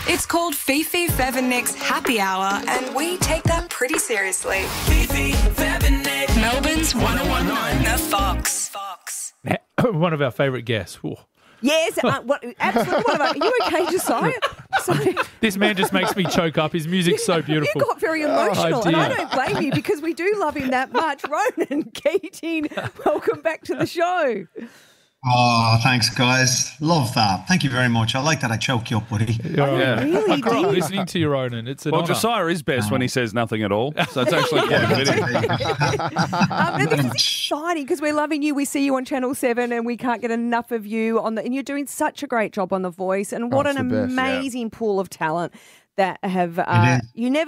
It's called Fifi Fevinek's Happy Hour, and we take that pretty seriously. Fifi Fevinek, Melbourne's 1019, The Fox. One of our favourite guests. Ooh. Yes, absolutely. Are you okay, Josiah? Sorry. This man just makes me choke up. His music's so beautiful. You got very emotional, and I did. don't blame you because we do love him that much. Ronan Keating, welcome back to the show. Oh, thanks, guys. Love that. Thank you very much. I like that I choke you up, buddy. Really I grew up did. listening to you, Ronan. It's an honour. Josiah is best when he says nothing at all, so it's actually quite fitting. Now this is exciting because we're loving you. We see you on Channel 7 and we can't get enough of you and you're doing such a great job on The Voice, and what an amazing pool of talent that have and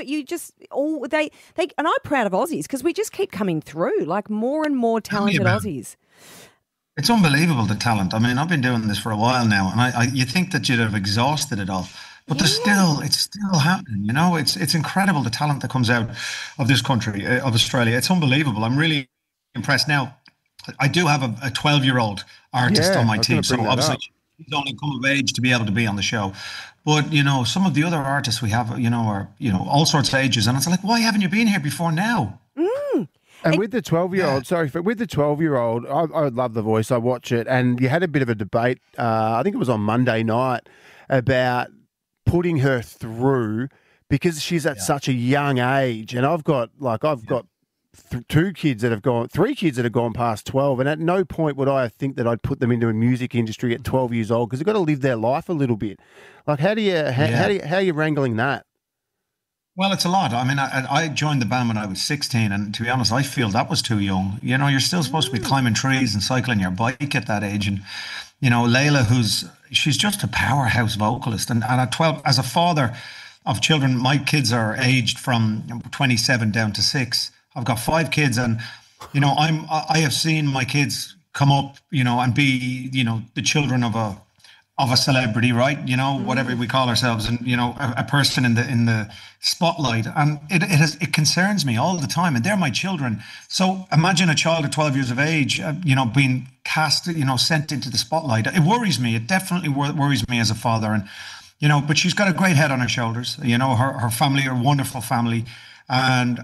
I'm proud of Aussies because we just keep coming through like more and more talented Aussies. It's unbelievable, the talent. I mean, I've been doing this for a while now, and you think that you'd have exhausted it all, but it's still happening. You know, it's incredible the talent that comes out of this country, of Australia. It's unbelievable. I'm really impressed. Now, I do have a 12-year-old artist on my team, so obviously he's only come of age to be able to be on the show. But you know, some of the other artists we have, are all sorts of ages, and it's like, why haven't you been here before now? And with the 12-year-old, I would love The Voice. I watch it. And you had a bit of a debate, I think it was on Monday night, about putting her through because she's at such a young age. And I've got three kids that have gone past 12. And at no point would I think that I'd put them into a music industry at 12 years old because they've got to live their life a little bit. Like, how are you wrangling that? Well, it's a lot. I mean, I joined the band when I was 16, and to be honest, I feel that was too young. You know, you're still supposed to be climbing trees and cycling your bike at that age. And, Layla, she's just a powerhouse vocalist. And at 12, as a father of children, my kids are aged from 27 down to 6. I've got 5 kids, and, I have seen my kids come up, and be, the children of a celebrity, right? Whatever we call ourselves, and a person in the spotlight, and it concerns me all the time. And they're my children. So imagine a child at 12 years of age, being cast, sent into the spotlight. It worries me. It definitely worries me as a father. And but she's got a great head on her shoulders. Her family are a wonderful family, and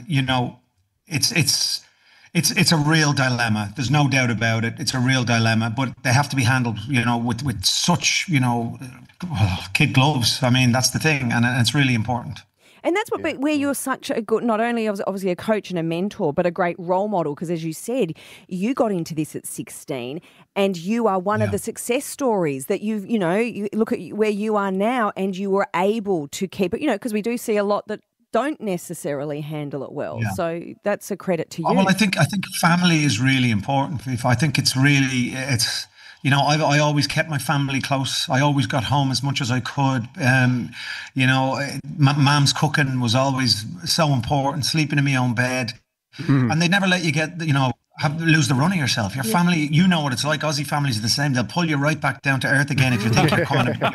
It's a real dilemma. There's no doubt about it. It's a real dilemma, but they have to be handled, with such, kid gloves. I mean, that's the thing, and it's really important. And that's where you're such a good, not only obviously a coach and a mentor, but a great role model. Because as you said, you got into this at 16, and you are one of the success stories that you look at where you are now, and you were able to keep it. Because we do see a lot that don't necessarily handle it well. Yeah. So that's a credit to you. Well, I think family is really important. I think I always kept my family close. I always got home as much as I could. Mom's cooking was always so important, sleeping in my own bed. And they never let you get, lose the run of yourself. Your family, what it's like. Aussie families are the same. They'll pull you right back down to earth again if you think you're coming to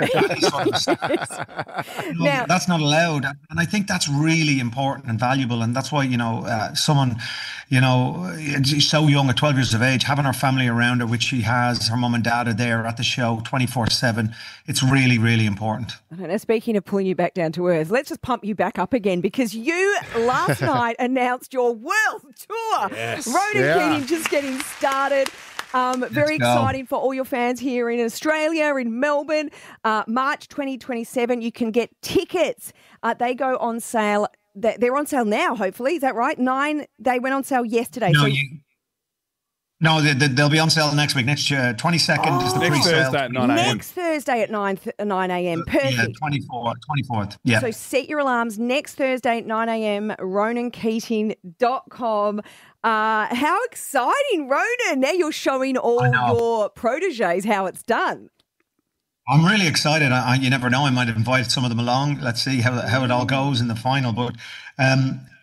now, that's not allowed. And I think that's really important and valuable. And that's why, someone, so young at 12 years of age, having her family around her, which she has, her mum and dad are there at the show 24/7. It's really, really important. Now, speaking of pulling you back down to earth, let's just pump you back up again because you last night announced your world tour. Yes. Ronan Keating just getting started. Very exciting for all your fans here in Australia, in Melbourne. March 2027, you can get tickets. They go on sale. They're on sale now, hopefully. Is that right? They went on sale yesterday. No, they'll be on sale next week. Next 22nd is the pre-sale. Thursday at 9 a.m. Next Thursday at 9 a.m. Perfect. Yeah, 24th. Yeah. So set your alarms next Thursday at 9 a.m. RonanKeating.com. How exciting, Ronan. Now you're showing all your proteges how it's done. I'm really excited. You never know. I might invite some of them along. Let's see how it all goes in the final. But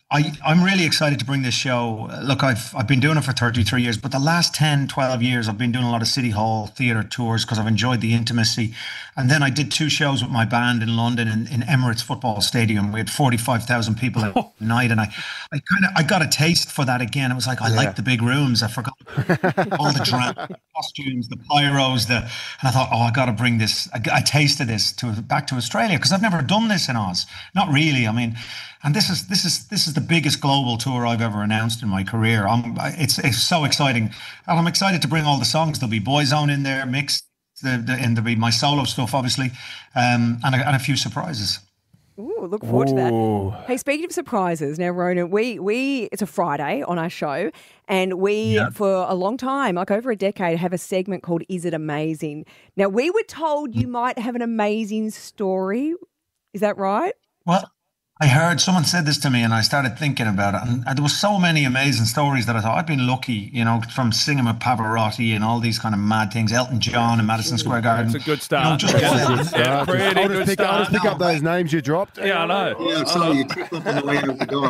I'm really excited to bring this show. Look, I've been doing it for 33 years, but the last 10, 12 years, I've been doing a lot of City Hall theatre tours because I've enjoyed the intimacy. And then I did 2 shows with my band in London in Emirates Football Stadium. We had 45,000 people at night, and I got a taste for that again. It was like, I like the big rooms. I forgot all the drama, costumes, the pyros, and I thought, I got to bring this. I tasted this back to Australia because I've never done this in Oz. Not really. I mean, and this is the biggest global tour I've ever announced in my career. It's so exciting, and I'm excited to bring all the songs. There'll be Boyzone in there mixed, and there'll be my solo stuff, obviously, and a few surprises. Ooh, look forward to that. Hey, speaking of surprises, now Ronan, we it's a Friday on our show, and we for a long time, like over a decade, have a segment called "Is It Amazing?" Now we were told you might have an amazing story. Is that right? Well, I heard someone said this to me, and I started thinking about it, and there were so many amazing stories that I thought I've been lucky, from singing with Pavarotti and all these kind of mad things, Elton John and Madison Square Garden. It's a good start. I'll just pick up those names you dropped. Yeah, I know. Yeah, sorry, you tripped up on the way out the door.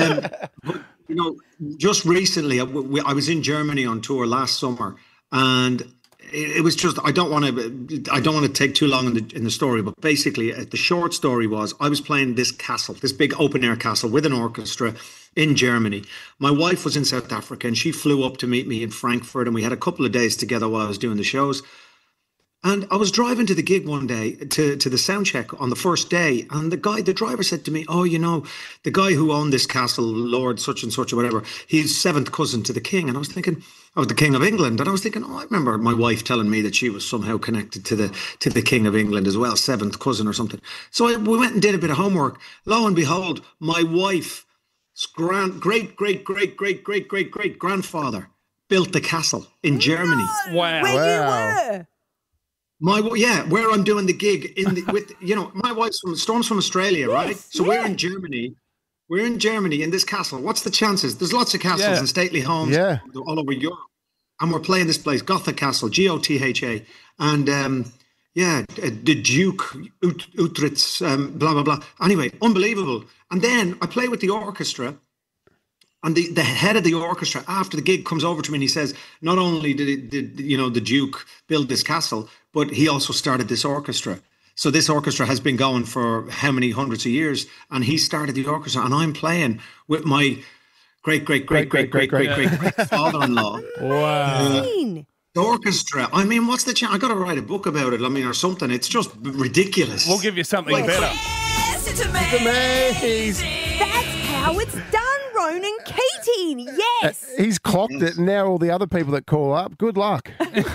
But, just recently, I was in Germany on tour last summer, and it was just, I don't want to take too long in the story, but basically the short story was I was playing this castle, this big open air castle with an orchestra in Germany. My wife was in South Africa, and she flew up to meet me in Frankfurt, and we had a couple of days together while I was doing the shows. And I was driving to the gig one day to the sound check on the first day, and the driver said to me, the guy who owned this castle, Lord such and such or whatever, he's 7th cousin to the king. And I was thinking, the King of England. And I was thinking, I remember my wife telling me that she was somehow connected to the King of England as well, 7th cousin or something. So we went and did a bit of homework. Lo and behold, my wife's great grandfather built the castle in Germany. Wow. Where you were? Where I'm doing the gig my wife's Storm's from Australia, right? So we're in Germany. We're in Germany in this castle. What's the chances? There's lots of castles and stately homes all over Europe. And we're playing this place, Gotha Castle, Gotha. And the Duke, Utrecht, blah, blah, blah. Anyway, unbelievable. And then I play with the orchestra. And the head of the orchestra, after the gig, comes over to me and he says, not only did the Duke build this castle, but he also started this orchestra. So this orchestra has been going for how many hundreds of years, and he started the orchestra, and I'm playing with my great father-in-law. Wow. The orchestra. I mean, what's the chance? I got to write a book about it. I mean, or something. It's just ridiculous. We'll give you something better. Yes, it's amazing. It's amazing. That's how it's done, Ronan Keating. Yes. He's clocked it, and now all the other people that call up, good luck.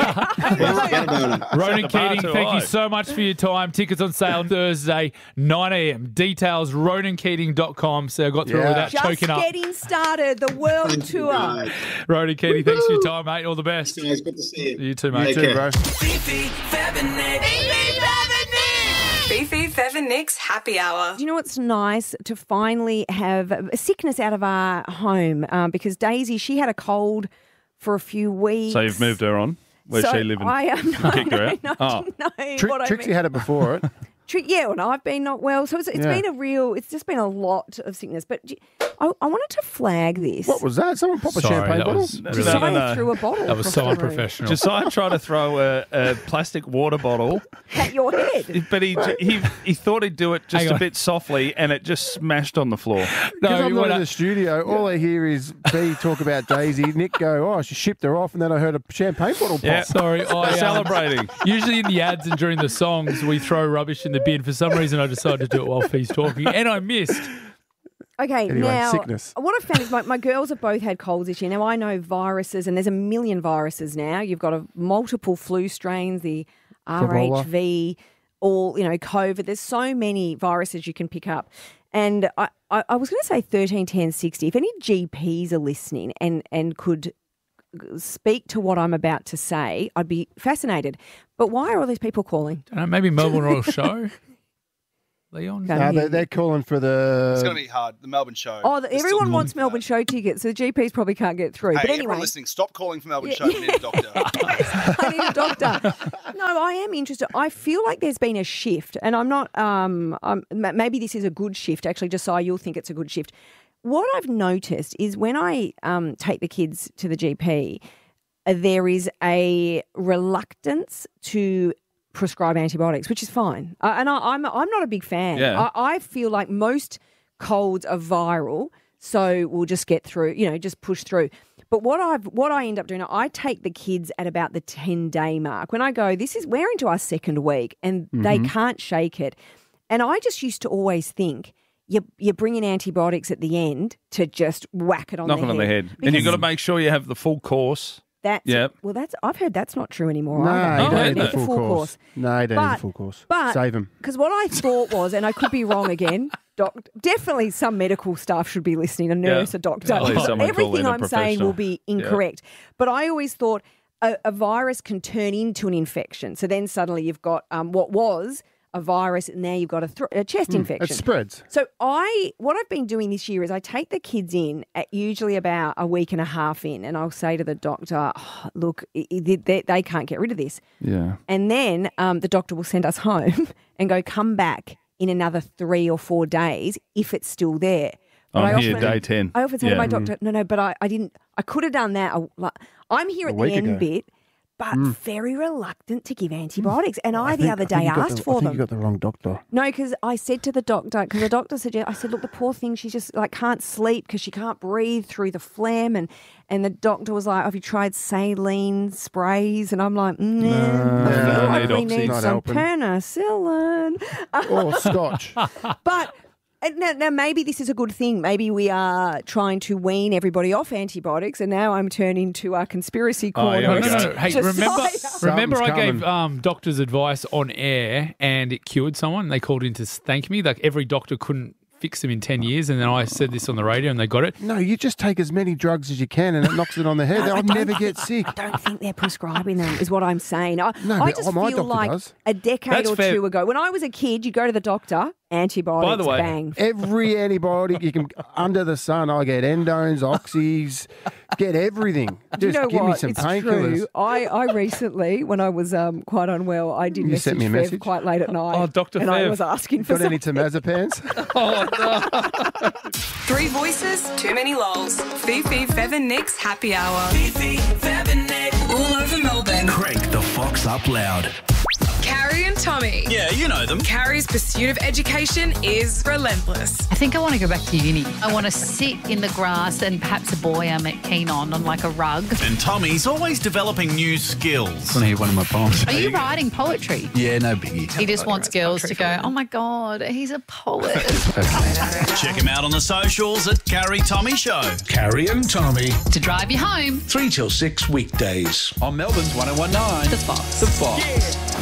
Ronan Keating, thank you so much for your time. Tickets on sale Thursday, 9 a.m. Details, ronankeating.com. So I got through all that choking up. Just getting started, the world tour. Ronan Keating, thanks for your time, mate. All the best. Guys, good to see you. You too, mate. Take care. Bro. Fifi, Fab and Nick. Fifi, Fev and Nick's Happy Hour. Do you know what's nice? To finally have a sickness out of our home because Daisy, she had a cold for a few weeks. So you've moved her on? Where's she living? I am Kicked her out? No, Trixie had it before it. I've been not well. So it's been it's just been a lot of sickness. But I wanted to flag this. What was that? Someone pop a champagne bottle? Josiah threw a bottle. That was so unprofessional. Josiah tried to throw a plastic water bottle At your head. but he thought he'd do it just a bit softly, and it just smashed on the floor. Because I'm not in the studio, all I hear is B talk about Daisy, Nick go, she shipped her off, and then I heard a champagne bottle pop. Yeah, Sorry, celebrating. Usually in the ads and during the songs, we throw rubbish in the bin. For some reason, I decided to do it while Fee's talking, and I missed. Okay, Anyway, now sickness. what I've found is my girls have both had colds this year. Now I know viruses, and there's a million viruses now. You've got multiple flu strains, the RHV, all COVID. There's so many viruses you can pick up. And I was going to say 13, 10, 60. If any GPs are listening and could speak to what I'm about to say, I'd be fascinated. But why are all these people calling? I don't know, maybe Melbourne Royal Show? Leon? No, they're calling for the... It's going to be hard. The Melbourne show. Oh, everyone wants Melbourne show tickets, so the GPs probably can't get through. Hey, but anyway, everyone listening, stop calling for Melbourne show. We need a doctor. I need a doctor. No, I am interested. I feel like there's been a shift, and I'm not. Maybe this is a good shift. Actually, Josiah, you'll think it's a good shift. what I've noticed is when I take the kids to the GP, there is a reluctance to prescribe antibiotics, which is fine. And I'm not a big fan. Yeah. I feel like most colds are viral, so we'll just get through, just push through. But what I end up doing, I take the kids at about the 10-day mark. When I go, we're into our second week and they can't shake it. And I just used to always think, you bring in antibiotics at the end to just whack it on Knock it on the head. And you've got to make sure you have the full course. I've heard that's not true anymore. No, you don't need the full course. No, you don't need the full course. Save them. Because what I thought was, and I could be wrong again, definitely some medical staff should be listening, a nurse, a doctor. Everything I'm saying will be incorrect. Yeah. But I always thought a virus can turn into an infection. So then suddenly you've got what was a virus, and now you've got a chest infection. It spreads. So what I've been doing this year is I take the kids in at usually about a week and a half in, and I'll say to the doctor, look, they can't get rid of this. Yeah. And then the doctor will send us home and go, come back in another 3 or 4 days if it's still there. But I'm here day 10. I often say to my doctor, no, but I didn't. I could have done that. I'm here at the end bit. But very reluctant to give antibiotics. And the other day asked for them. I think you got the wrong doctor. No, because I said to the doctor, because the doctor said, I said, look, the poor thing, she just can't sleep because she can't breathe through the phlegm. And the doctor was like, have you tried saline sprays? And I'm like, I really need some penicillin. Or scotch. But... Now, maybe this is a good thing. Maybe we are trying to wean everybody off antibiotics, and now I'm turning to our conspiracy corner. No. Hey, remember I gave doctors advice on air, and it cured someone. They called in to thank me. Like every doctor couldn't fix them in 10 years, and then I said this on the radio, and they got it. No, you just take as many drugs as you can, and it knocks it on the head. They'll never get sick. I don't think they're prescribing them, is what I'm saying. I just feel like a decade or two ago, when I was a kid, you go to the doctor, antibiotics, by the way, bang. Every antibiotic you can under the sun. I get endones, oxys, get everything. Just give me some painkillers. I recently, when I was quite unwell, I did message Fev quite late at night. Oh, Dr. And Fev. I was asking for got any temazepams? Oh, no. 3 voices, too many lols. Fifi, Fev and Nick's Happy Hour. Fifi, Fev and Nick. All over Melbourne. Crank the Fox up loud. Carrie and Tommy. Yeah, you know them. Carrie's pursuit of education is relentless. I think I want to go back to uni. I want to sit in the grass and perhaps a boy I'm keen on like a rug. And Tommy's always developing new skills. I want to hear one of my poems. Are you writing poetry? Yeah, no biggie. He just wants girls to go, oh my God, he's a poet. Check him out on the socials at Carrie Tommy Show. Carrie and Tommy. To drive you home. 3 till 6 weekdays. On Melbourne's 1019. The Fox. The Fox. Yeah.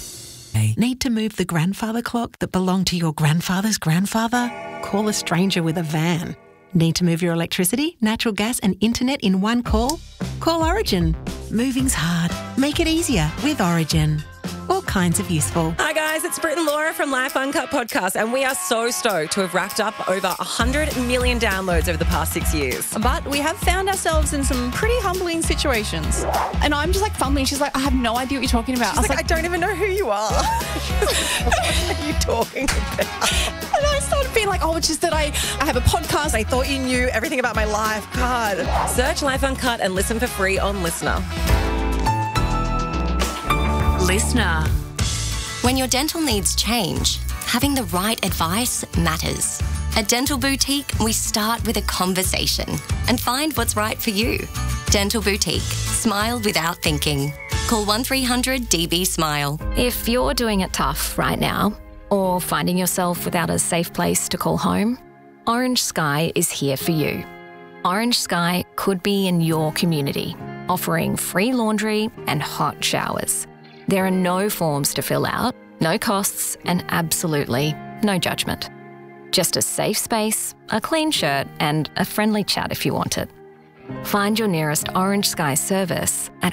Need to move the grandfather clock that belonged to your grandfather's grandfather? Call a stranger with a van. Need to move your electricity, natural gas and internet in one call? Call Origin. Moving's hard. Make it easier with Origin. All kinds of useful. Hi guys, it's Britt and Laura from Life Uncut Podcast, and we are so stoked to have racked up over 100 million downloads over the past 6 years. But we have found ourselves in some pretty humbling situations. And I'm just fumbling. She's like, I have no idea what you're talking about. I was like, I don't even know who you are. What are you talking about? And I started being like, it's just that I have a podcast. I thought you knew everything about my life. God. Search Life Uncut and listen for free on Listener. Listener. When your dental needs change, having the right advice matters. At Dental Boutique, we start with a conversation and find what's right for you. Dental Boutique. Smile without thinking. Call 1300-DB-SMILE. If you're doing it tough right now, or finding yourself without a safe place to call home, Orange Sky is here for you. Orange Sky could be in your community, offering free laundry and hot showers. There are no forms to fill out, no costs, and absolutely no judgment. Just a safe space, a clean shirt, and a friendly chat if you want it. Find your nearest Orange Sky service at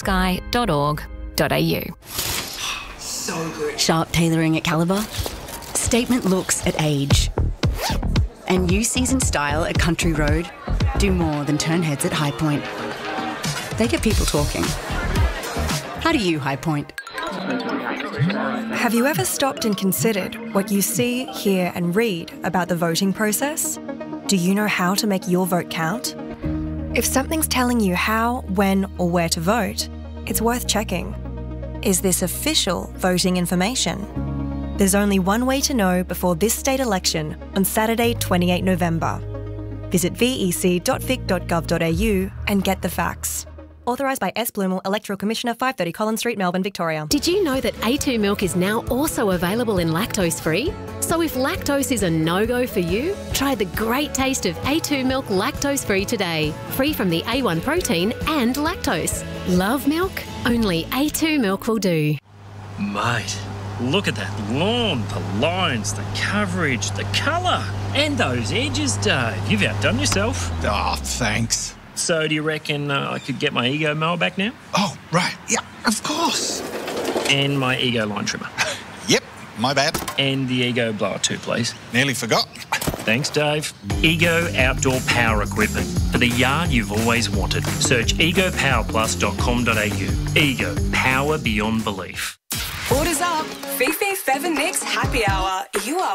orangesky.org.au. So good. Sharp tailoring at Calibre. Statement looks at age. And new season style at Country Road do more than turn heads at High Point. They get people talking. How do you High Point? Have you ever stopped and considered what you see, hear and read about the voting process? Do you know how to make your vote count? If something's telling you how, when, or where to vote, it's worth checking. Is this official voting information? There's only one way to know before this state election on Saturday, 28 November. Visit vec.vic.gov.au and get the facts. Authorised by S. Blumel, Electoral Commissioner, 530 Collins Street, Melbourne, Victoria. Did you know that A2 milk is now also available in lactose-free? So if lactose is a no-go for you, try the great taste of A2 milk lactose-free today. Free from the A1 protein and lactose. Love milk? Only A2 milk will do. Mate, look at that lawn, the lines, the coverage, the colour, and those edges, Dave. You've outdone yourself. Oh, thanks. So do you reckon I could get my Ego mower back now? Oh, right. Yeah, of course. And my Ego line trimmer. Yep, my bad. And the Ego blower too, please. Nearly forgot. Thanks, Dave. Ego outdoor power equipment for the yard you've always wanted. Search egopowerplus.com.au. Ego, power beyond belief. Orders up. Fifi Fev and Nick's Happy Hour. You are